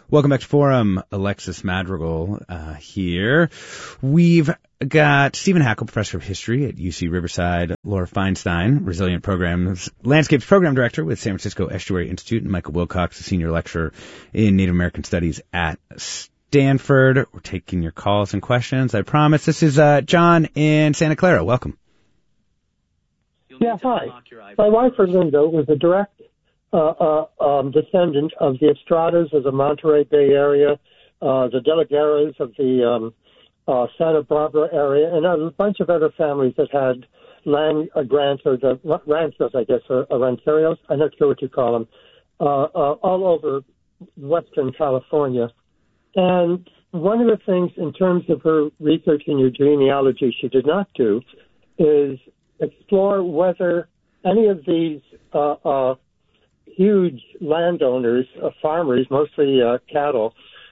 Welcome back to Forum. Alexis Madrigal here. We've got Stephen Hackel, professor of history at UC Riverside, Laura Feinstein, Resilient Programs Landscapes Program Director with San Francisco Estuary Institute, and Michael Wilcox, a senior lecturer in Native American Studies at Stanford. We're taking your calls and questions. I promise. This is John in Santa Clara. Welcome. Yeah, hi. My wife, Erlinda, was a direct descendant of the Estradas of the Monterey Bay area, the De La Guerras of the Santa Barbara area, and a bunch of other families that had land grants, or the ranchos, I guess, or rancherios, I'm not sure what you call them, all over Western California. And one of the things in terms of her research in your genealogy she did not do is explore whether any of these huge landowners, farmers, mostly cattle,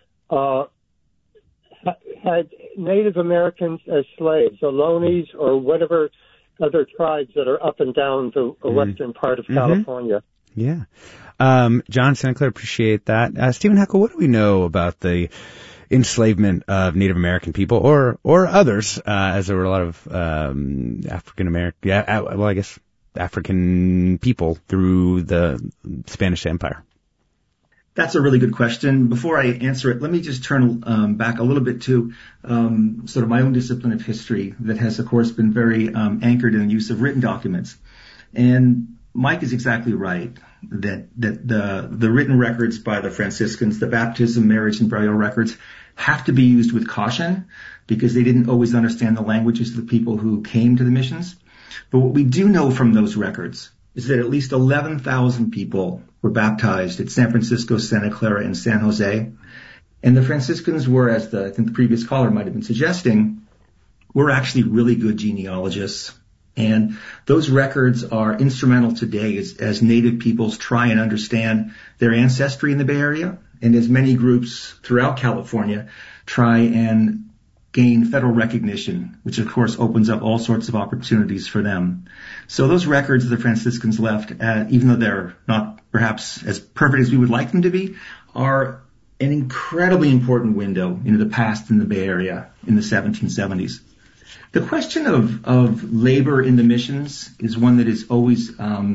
had Native Americans as slaves, Ohlone or whatever other tribes that are up and down the western part of California. Yeah. John, Santa Clara, appreciate that. Stephen Hackel, what do we know about the enslavement of Native American people or others, as there were a lot of African American, I guess African people through the Spanish Empire? That's a really good question. Before I answer it, let me just turn back a little bit to sort of my own discipline of history that has, of course, been very anchored in the use of written documents. And Mike is exactly right that the written records by the Franciscans, the baptism, marriage, and burial records, have to be used with caution because they didn't always understand the languages of the people who came to the missions. But what we do know from those records is that at least 11,000 people were baptized at San Francisco, Santa Clara, and San Jose. And the Franciscans were, as I think the previous caller might have been suggesting, were actually really good genealogists. And those records are instrumental today as Native peoples try and understand their ancestry in the Bay Area, and as many groups throughout California try and gain federal recognition, which of course opens up all sorts of opportunities for them. So those records the Franciscans left, even though they're not perhaps as perfect as we would like them to be, are an incredibly important window into the past in the Bay Area in the 1770s. The question of labor in the missions is one that is always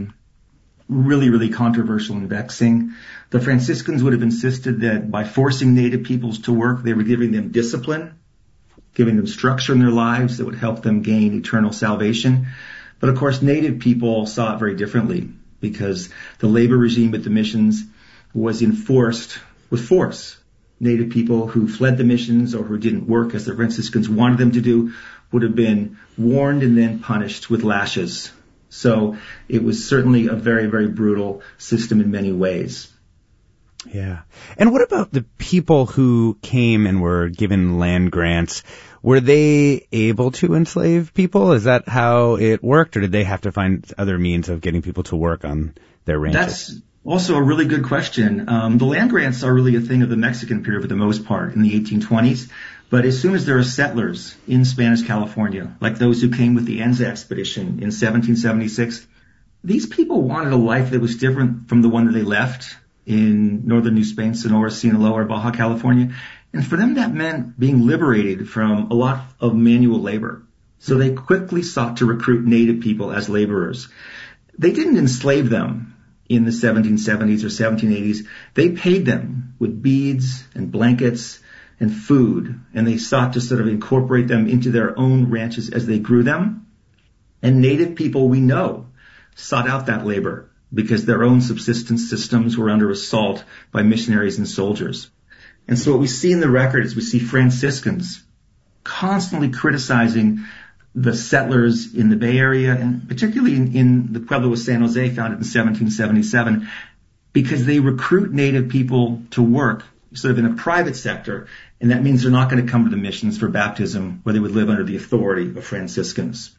really, really controversial and vexing. The Franciscans would have insisted that by forcing Native peoples to work, they were giving them discipline, giving them structure in their lives that would help them gain eternal salvation. But of course, Native people saw it very differently because the labor regime at the missions was enforced with force. Native people who fled the missions or who didn't work as the Franciscans wanted them to do would have been warned and then punished with lashes. So it was certainly a very, very brutal system in many ways. Yeah. And what about the people who came and were given land grants? Were they able to enslave people? Is that how it worked, or did they have to find other means of getting people to work on their ranches? That's also a really good question. The land grants are really a thing of the Mexican period for the most part in the 1820s. But as soon as there are settlers in Spanish California, like those who came with the Anza expedition in 1776, these people wanted a life that was different from the one that they left in northern New Spain, Sonora, Sinaloa, or Baja California. And for them, that meant being liberated from a lot of manual labor. So they quickly sought to recruit Native people as laborers. They didn't enslave them in the 1770s or 1780s. They paid them with beads and blankets and food, and they sought to sort of incorporate them into their own ranches as they grew them. And Native people, we know, sought out that labor because their own subsistence systems were under assault by missionaries and soldiers. And so what we see in the record is we see Franciscans constantly criticizing the settlers in the Bay Area, and particularly in the Pueblo of San Jose, founded in 1777, because they recruit Native people to work sort of in a private sector, and that means they're not going to come to the missions for baptism where they would live under the authority of Franciscans.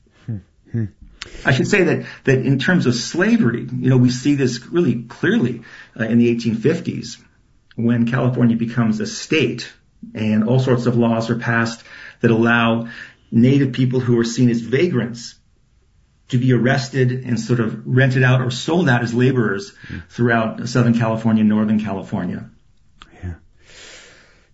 I should say that in terms of slavery, we see this really clearly in the 1850s when California becomes a state and all sorts of laws are passed that allow Native people who are seen as vagrants to be arrested and sort of rented out or sold out as laborers throughout Southern California and Northern California.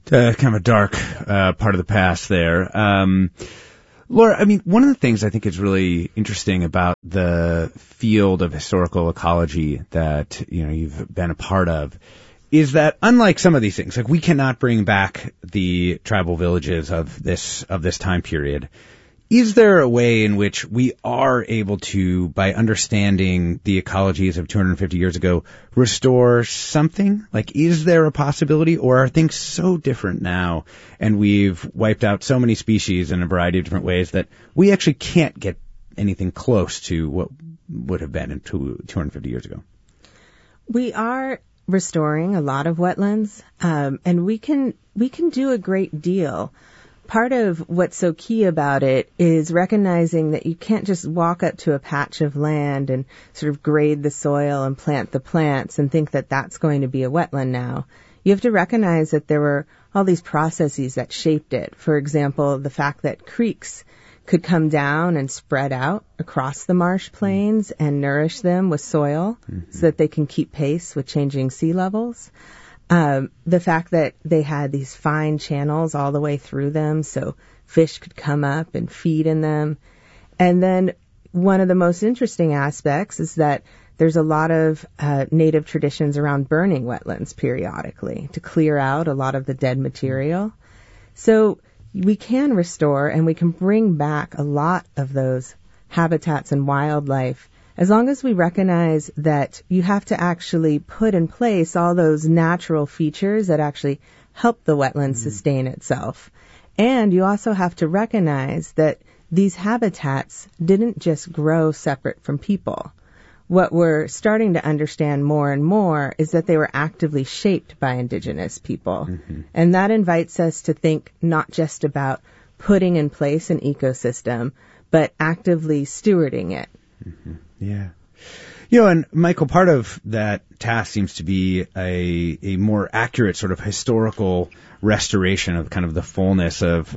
kind of a dark part of the past there. Laura, I mean, one of the things I think is really interesting about the field of historical ecology that, you've been a part of is that unlike some of these things, like we cannot bring back the tribal villages of this time period. Is there a way in which we are able to, by understanding the ecologies of 250 years ago, restore something? Like, is there a possibility, or are things so different now, and we've wiped out so many species in a variety of different ways that we actually can't get anything close to what would have been in 250 years ago? We are restoring a lot of wetlands, and we can do a great deal. Part of what's so key about it is recognizing that you can't just walk up to a patch of land and sort of grade the soil and plant the plants and think that that's going to be a wetland now. You have to recognize that there were all these processes that shaped it. For example, the fact that creeks could come down and spread out across the marsh plains and nourish them with soil so that they can keep pace with changing sea levels. The fact that they had these fine channels all the way through them so fish could come up and feed in them. And then one of the most interesting aspects is that there's a lot of native traditions around burning wetlands periodically to clear out a lot of the dead material. So we can restore and we can bring back a lot of those habitats and wildlife as long as we recognize that you have to actually put in place all those natural features that actually help the wetland sustain itself. And you also have to recognize that these habitats didn't just grow separate from people. What we're starting to understand more and more is that they were actively shaped by indigenous people. And that invites us to think not just about putting in place an ecosystem, but actively stewarding it. Yeah. And Michael, part of that task seems to be a more accurate sort of historical restoration of kind of the fullness of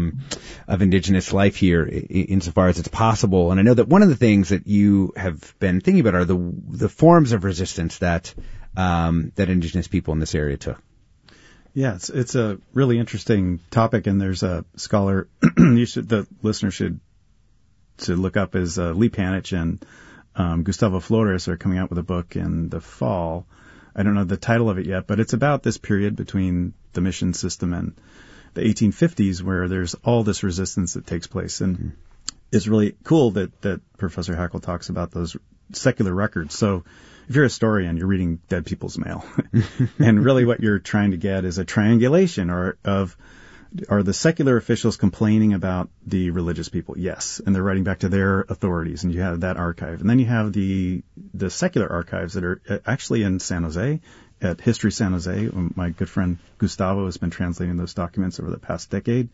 indigenous life here insofar as it's possible. And I know that one of the things that you have been thinking about are the forms of resistance that indigenous people in this area took. Yeah, it's a really interesting topic, and there's a scholar the listener should look up is Lee Panich and Gustavo Flores are coming out with a book in the fall. I don't know the title of it yet, but it's about this period between the mission system and the 1850s where there's all this resistance that takes place. And it's really cool that Professor Hackl talks about those secular records. So if you're a historian, you're reading dead people's mail. And really what you're trying to get is a triangulation are the secular officials complaining about the religious people? Yes. And they're writing back to their authorities, and you have that archive. And then you have the secular archives that are actually in San Jose, at History San Jose. My good friend Gustavo has been translating those documents over the past decade.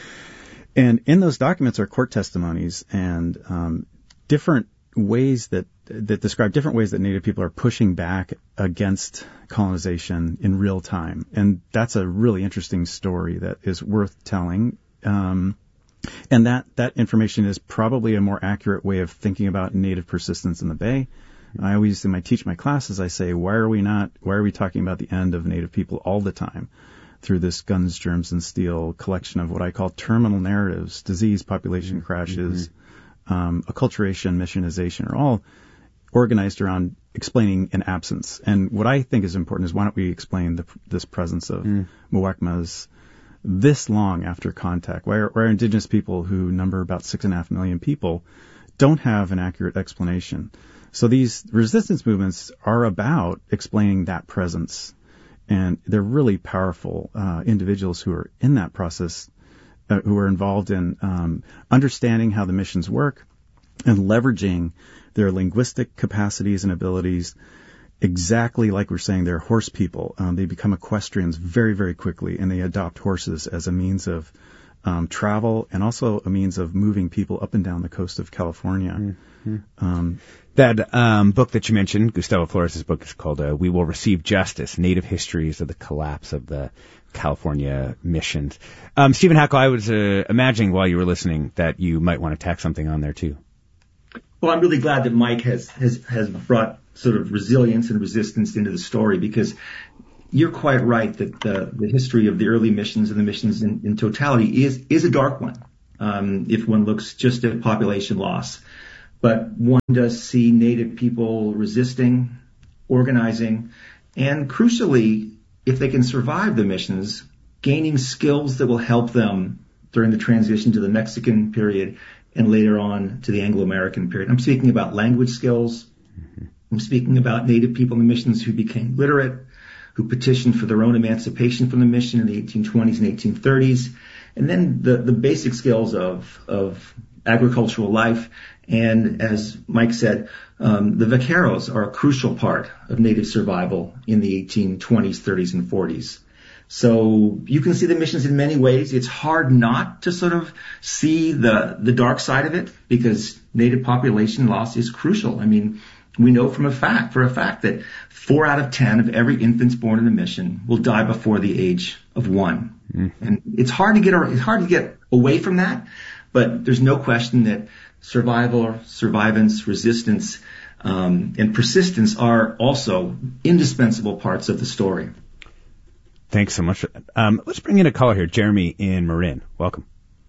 And in those documents are court testimonies and different ways that describe different ways that Native people are pushing back against colonization in real time. And that's a really interesting story that is worth telling. And that information is probably a more accurate way of thinking about Native persistence in the Bay. I always, when I teach my classes, I say, why are we talking about the end of Native people all the time through this Guns, Germs, and Steel collection of what I call terminal narratives, disease, population crashes, acculturation, missionization, are all organized around explaining an absence. And what I think is important is why don't we explain this presence of Muwekmas this long after contact? Why are indigenous people, who number about 6.5 million people, don't have an accurate explanation? So these resistance movements are about explaining that presence. And they're really powerful individuals who are in that process, who are involved in understanding how the missions work and leveraging their linguistic capacities and abilities. Exactly like we're saying, they're horse people. They become equestrians very, very quickly, and they adopt horses as a means of travel and also a means of moving people up and down the coast of California. That book that you mentioned, Gustavo Flores' book, is called We Will Receive Justice, Native Histories of the Collapse of the California Missions. Stephen Hackl, I was imagining while you were listening that you might want to tack something on there too. Well, I'm really glad that Mike has brought sort of resilience and resistance into the story, because you're quite right that the history of the early missions and the missions in totality is a dark one, if one looks just at population loss. But one does see Native people resisting, organizing, and crucially, if they can survive the missions, gaining skills that will help them during the transition to the Mexican period and later on to the Anglo-American period. I'm speaking about language skills. I'm speaking about Native people in the missions who became literate, who petitioned for their own emancipation from the mission in the 1820s and 1830s. And then the basic skills of agricultural life. And as Mike said, the vaqueros are a crucial part of Native survival in the 1820s, 30s, and 40s. So you can see the missions in many ways. It's hard not to sort of see the dark side of it because Native population loss is crucial. I mean, we know for a fact that 4 out of 10 of every infant born in the mission will die before the age of 1. Mm-hmm. And it's hard to get away from that, but there's no question that survival, survivance, resistance, and persistence are also indispensable parts of the story. Thanks so much for that. Let's bring in a caller here, Jeremy in Marin. Welcome.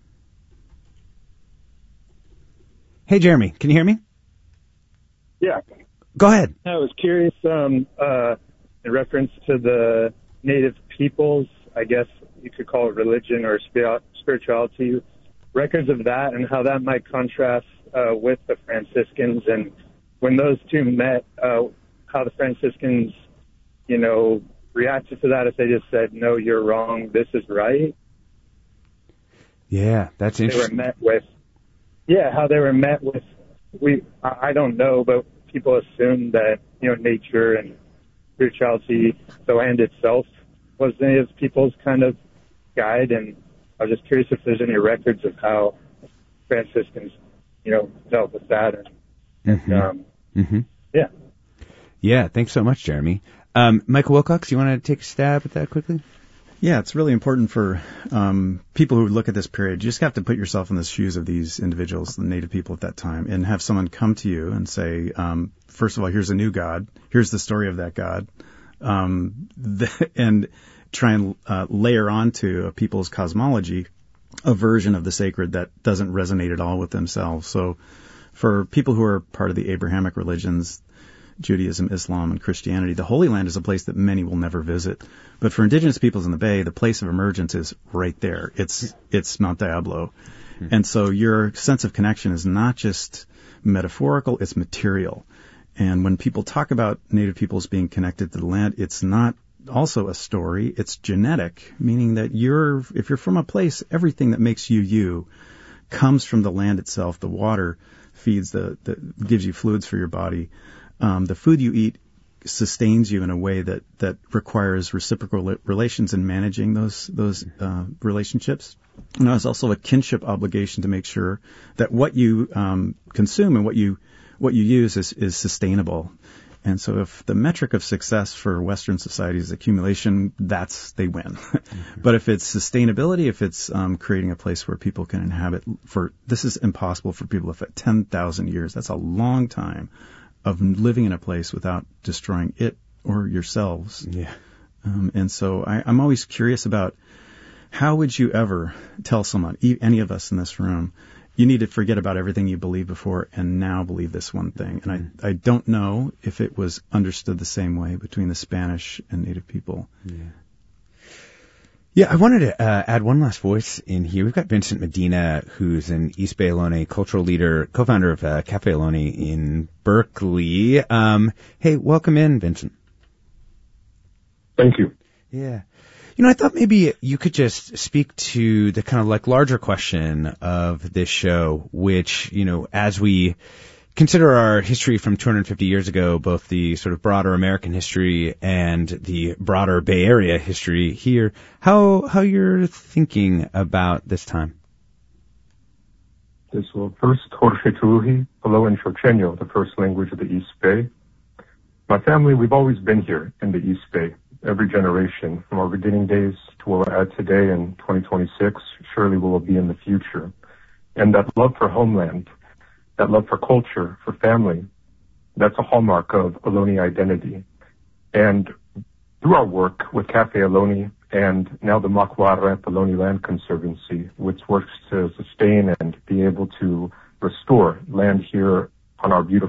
Hey, Jeremy, can you hear me? Yeah. Go ahead. I was curious in reference to the Native peoples, I guess you could call it religion or spirituality, records of that and how that might contrast with the Franciscans. And when those two met, how the Franciscans, reacted to that if they just said, no, you're wrong, this is right. Yeah, that's interesting. How they were met with, I don't know, but people assume that, nature and spirituality, the land itself, was Native people's kind of guide. And I was just curious if there's any records of how Franciscans, dealt with that. Yeah. Yeah, thanks so much, Jeremy. Michael Wilcox, you want to take a stab at that quickly? Yeah, it's really important for people who look at this period. You just have to put yourself in the shoes of these individuals, the Native people at that time, and have someone come to you and say, first of all, here's a new God. Here's the story of that God. And try and layer onto a people's cosmology a version of the sacred that doesn't resonate at all with themselves. So for people who are part of the Abrahamic religions, Judaism, Islam, and Christianity, the Holy Land is a place that many will never visit. But for indigenous peoples in the Bay, the place of emergence is right there. It's Mount Diablo. Mm-hmm. And so your sense of connection is not just metaphorical, it's material. And when people talk about Native peoples being connected to the land, it's not also a story, it's genetic, meaning that if you're from a place, everything that makes you comes from the land itself. The water feeds gives you fluids for your body. The food you eat sustains you in a way that requires reciprocal relations in managing those relationships. And there's also a kinship obligation to make sure that what you consume and what you use is sustainable. And so if the metric of success for Western society is accumulation, they win. Mm-hmm. But if it's sustainability, if it's creating a place where people can inhabit this is impossible for people if at 10,000 years. That's a long time of living in a place without destroying it or yourselves. Yeah. And so I'm always curious about how would you ever tell someone, any of us in this room, you need to forget about everything you believed before and now believe this one thing. And I don't know if it was understood the same way between the Spanish and Native people. Yeah, I wanted to add one last voice in here. We've got Vincent Medina, who's an East Bay Ohlone cultural leader, co-founder of Cafe Ohlone in Berkeley. Hey, welcome in, Vincent. Thank you. Yeah. I thought maybe you could just speak to the kind of like larger question of this show, which, as we consider our history from 250 years ago, both the sort of broader American history and the broader Bay Area history here, how you're thinking about this time. This will first Jorge Trujillo, hello in Xocheño, the first language of the East Bay. My family, we've always been here in the East Bay. Every generation, from our beginning days to where we're at today in 2026, surely we will be in the future. And that love for homeland, that love for culture, for family, that's a hallmark of Ohlone identity. And Through our work with Cafe Ohlone and now the Makwara Ohlone Land Conservancy, which works to sustain and be able to restore land here on our beautiful